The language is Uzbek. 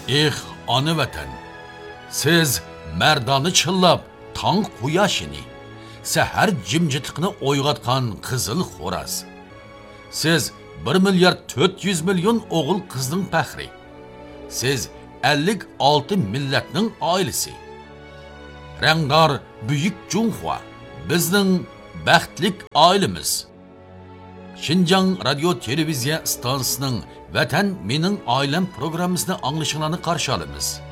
Ana vatan, siz merdani chillab, tong quyoshini, sahar jimjitliqni o'yg'otgan qizil xo'raz. Siz 1 milyard 400 milyon o'g'il qizning faxri. Siz 56 millatning oilasi. Rangdor buyuk Junxua bizning baxtlik oilamiz. Xinjiang radio televiziya stansiyasining Vatan mening oilam programmasini anglashinglarni qarshi olamiz.